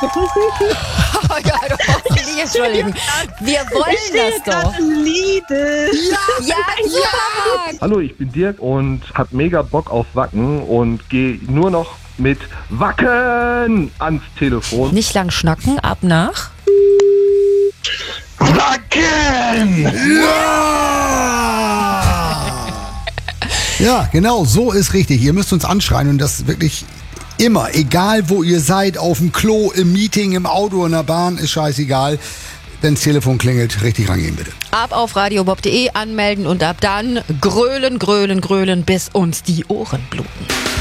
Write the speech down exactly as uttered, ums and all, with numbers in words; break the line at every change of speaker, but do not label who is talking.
Oh ja, du brauchst dich nicht entschuldigen. Wir wollen das doch.
Liebe.
Ja, ja, ja.
Hallo, ich bin Dirk und hab mega Bock auf Wacken und gehe nur noch mit Wacken ans Telefon.
Nicht lang schnacken, ab nach.
Wacken!
Ja, genau, so ist richtig. Ihr müsst uns anschreien und das wirklich immer, egal wo ihr seid, auf dem Klo, im Meeting, im Auto, in der Bahn, ist scheißegal. Wenn das Telefon klingelt, richtig rangehen bitte.
Ab auf radiobob punkt de anmelden und ab dann grölen, grölen, grölen, bis uns die Ohren bluten.